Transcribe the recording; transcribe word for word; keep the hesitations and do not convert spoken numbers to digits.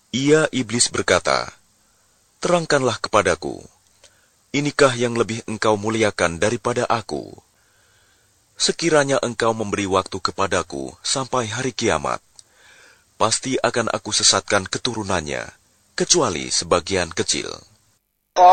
Ia iblis berkata, "Terangkanlah kepadaku, inikah yang lebih engkau muliakan daripada aku? Sekiranya engkau memberi waktu kepadaku sampai hari kiamat, pasti akan aku sesatkan keturunannya, kecuali sebagian kecil."